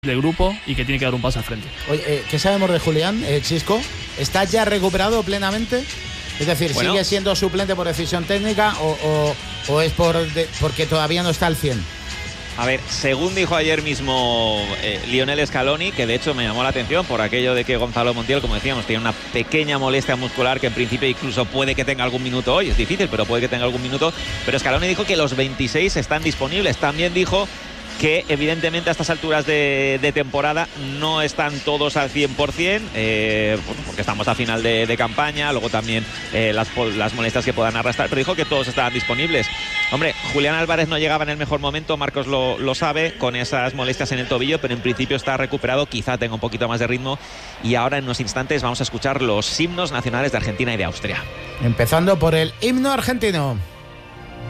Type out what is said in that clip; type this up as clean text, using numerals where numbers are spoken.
del grupo y que tiene que dar un paso al frente. Oye, ¿qué sabemos de Julián, Chisco? ¿Está ya recuperado plenamente? Es decir, bueno, ¿sigue siendo suplente por decisión técnica o es porque todavía no está al 100? A ver, según dijo ayer mismo Lionel Scaloni, que de hecho me llamó la atención por aquello de que Gonzalo Montiel, como decíamos, tiene una pequeña molestia muscular que en principio incluso puede que tenga algún minuto hoy, es difícil, pero puede que tenga algún minuto, pero Scaloni dijo que los 26 están disponibles. También dijo que evidentemente a estas alturas de temporada no están todos al 100%, porque estamos a final de campaña, luego también las molestias que puedan arrastrar, pero dijo que todos estaban disponibles. Hombre, Julián Álvarez no llegaba en el mejor momento, Marcos lo sabe, con esas molestias en el tobillo, pero en principio está recuperado, quizá tenga un poquito más de ritmo, y ahora en unos instantes vamos a escuchar los himnos nacionales de Argentina y de Austria. Empezando por el himno argentino.